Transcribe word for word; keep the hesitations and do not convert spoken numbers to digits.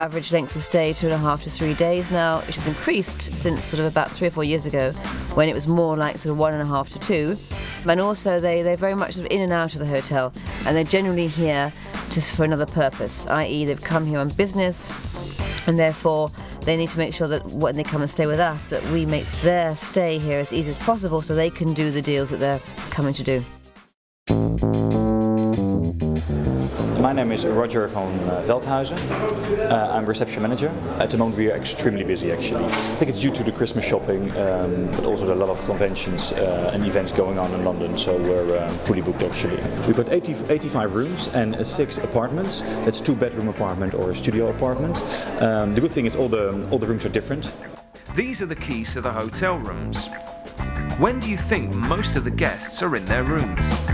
Average length of stay two and a half to three days now, which has increased since sort of about three or four years ago, when it was more like sort of one and a half to two. And also they, they're very much sort of in and out of the hotel, and they're generally here just for another purpose, that is they've come here on business, and therefore they need to make sure that when they come and stay with us, that we make their stay here as easy as possible so they can do the deals that they're coming to do. My name is Roger van Veldhuizen. Uh, I'm reception manager. At the moment we are extremely busy actually. I think it's due to the Christmas shopping, um, but also there are a lot of conventions uh, and events going on in London, so we're uh, fully booked actually. We've got eighty, eighty-five rooms and uh, six apartments. That's two bedroom apartment or a studio apartment. Um, the good thing is all the, all the rooms are different. These are the keys to the hotel rooms. When do you think most of the guests are in their rooms?